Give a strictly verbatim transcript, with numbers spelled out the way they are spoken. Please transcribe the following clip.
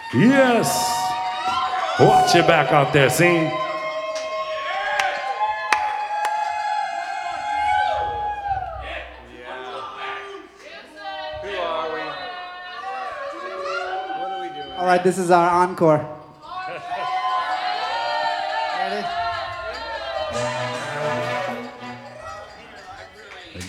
Yes. Watch your back out there, see? All right, this is our encore.